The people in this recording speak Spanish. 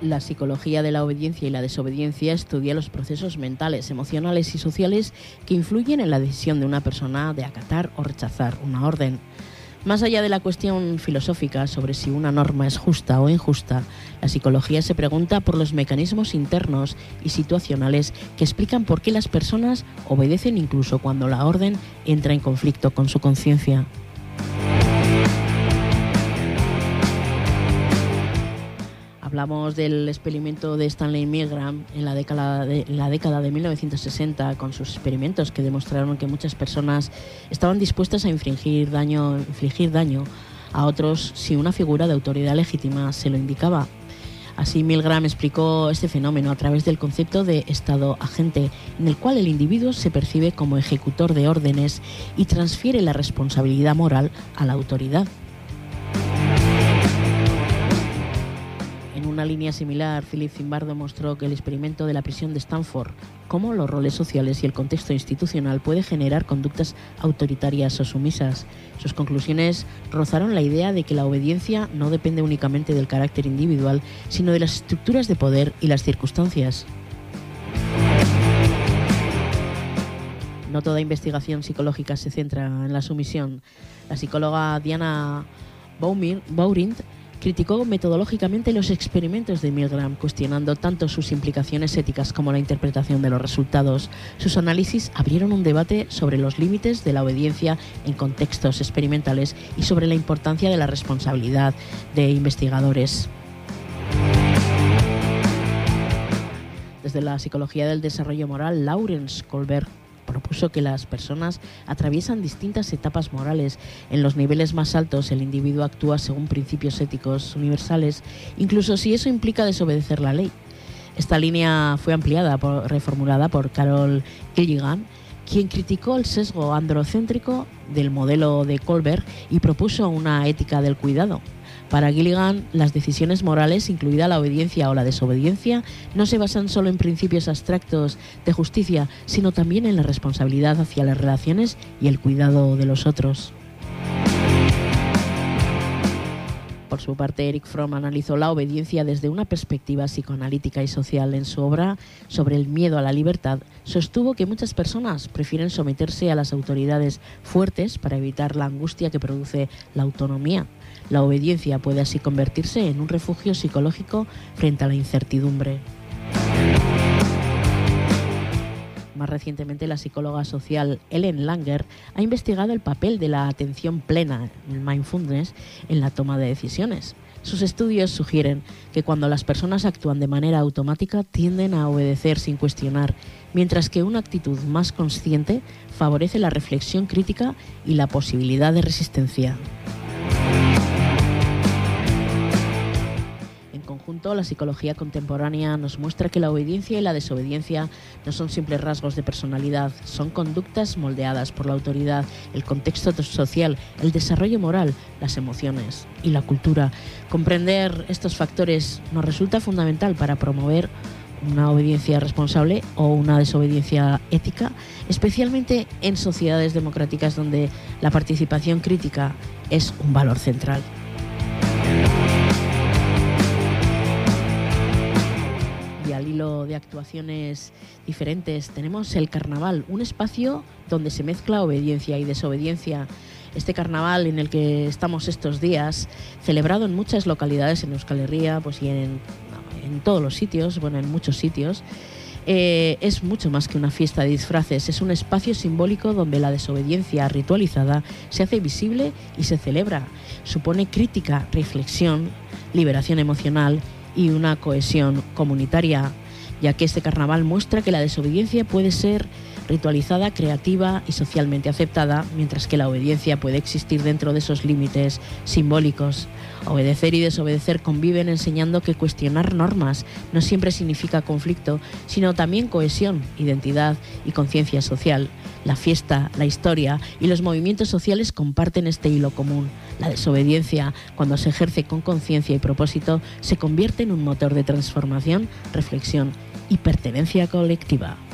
La psicología de la obediencia y la desobediencia estudia los procesos mentales, emocionales y sociales que influyen en la decisión de una persona de acatar o rechazar una orden. Más allá de la cuestión filosófica sobre si una norma es justa o injusta, la psicología se pregunta por los mecanismos internos y situacionales que explican por qué las personas obedecen incluso cuando la orden entra en conflicto con su conciencia. Hablamos del experimento de Stanley Milgram en la década de 1960, con sus experimentos que demostraron que muchas personas estaban dispuestas a infligir daño a otros si una figura de autoridad legítima se lo indicaba. Así, Milgram explicó este fenómeno a través del concepto de estado agente, en el cual el individuo se percibe como ejecutor de órdenes y transfiere la responsabilidad moral a la autoridad. En una línea similar, Philip Zimbardo mostró que el experimento de la prisión de Stanford, cómo los roles sociales y el contexto institucional puede generar conductas autoritarias o sumisas. Sus conclusiones rozaron la idea de que la obediencia no depende únicamente del carácter individual, sino de las estructuras de poder y las circunstancias. No toda investigación psicológica se centra en la sumisión. La psicóloga Diana Baurint criticó metodológicamente los experimentos de Milgram, cuestionando tanto sus implicaciones éticas como la interpretación de los resultados. Sus análisis abrieron un debate sobre los límites de la obediencia en contextos experimentales y sobre la importancia de la responsabilidad de investigadores. Desde la psicología del desarrollo moral, Lawrence Kohlberg propuso que las personas atraviesan distintas etapas morales. En los niveles más altos, el individuo actúa según principios éticos universales, incluso si eso implica desobedecer la ley. Esta línea fue reformulada por Carol Gilligan, quien criticó el sesgo androcéntrico del modelo de Kohlberg y propuso una ética del cuidado. Para Gilligan, las decisiones morales, incluida la obediencia o la desobediencia, no se basan solo en principios abstractos de justicia, sino también en la responsabilidad hacia las relaciones y el cuidado de los otros. Por su parte, Erich Fromm analizó la obediencia desde una perspectiva psicoanalítica y social. En su obra sobre el miedo a la libertad, sostuvo que muchas personas prefieren someterse a las autoridades fuertes para evitar la angustia que produce la autonomía. La obediencia puede así convertirse en un refugio psicológico frente a la incertidumbre. Más recientemente, la psicóloga social Ellen Langer ha investigado el papel de la atención plena, el mindfulness, en la toma de decisiones. Sus estudios sugieren que cuando las personas actúan de manera automática tienden a obedecer sin cuestionar, mientras que una actitud más consciente favorece la reflexión crítica y la posibilidad de resistencia. Junto, la psicología contemporánea nos muestra que la obediencia y la desobediencia no son simples rasgos de personalidad, son conductas moldeadas por la autoridad, el contexto social, el desarrollo moral, las emociones y la cultura. Comprender estos factores nos resulta fundamental para promover una obediencia responsable o una desobediencia ética, especialmente en sociedades democráticas donde la participación crítica es un valor central. Al hilo de actuaciones diferentes tenemos el carnaval, un espacio donde se mezcla obediencia y desobediencia. Este carnaval en el que estamos estos días, celebrado en muchas localidades en Euskal Herria, y en todos los sitios, en muchos sitios, es mucho más que una fiesta de disfraces, es un espacio simbólico donde la desobediencia ritualizada se hace visible y se celebra. Supone crítica, reflexión, liberación emocional y una cohesión comunitaria, ya que este carnaval muestra que la desobediencia puede ser ritualizada, creativa y socialmente aceptada, mientras que la obediencia puede existir dentro de esos límites simbólicos. Obedecer y desobedecer conviven, enseñando que cuestionar normas no siempre significa conflicto, sino también cohesión, identidad y conciencia social. La fiesta, la historia y los movimientos sociales comparten este hilo común. La desobediencia, cuando se ejerce con conciencia y propósito, se convierte en un motor de transformación, reflexión y pertenencia colectiva.